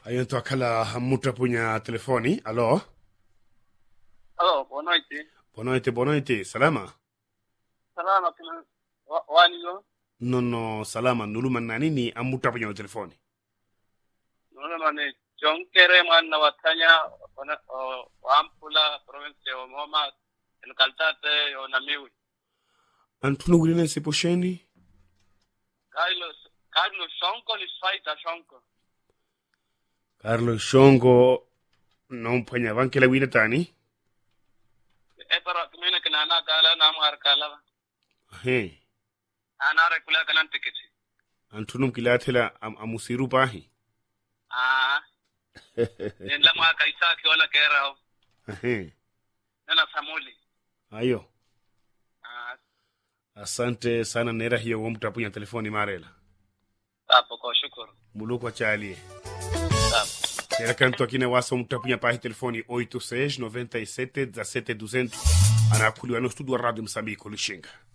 Ayento akala muta punya telefoni. Alo? Alo, boa Bonoite. Salama? Salama, kina wani yo? No, salama. Nuluman na nini amuta punya telefoni? Nuna mane, jonkere man na watanya, wampula, province o Moma, en Caltate o Namiwi. Antunu gulinen siposheni? Carlos Shonko ni swaita Shonko. Carlos Shongo non punya vankela wina tani? Pero kumina kinana kala na markala. He. Ana rekula kanan tiketi. Antunum kilatela amusiru pahi. Nila mga kaisa kiwala kera. He. Nana samuli. Ayo. Asante sana nera hiyo wamta punya telefoni marela. Tapo kwa shukuru. Muluko achali. Tapo. Era canto aqui na wasa mtapunya pahi telefoni 86 97 17 200. Anakuliwa no studio Radio Msambiko Lushenga.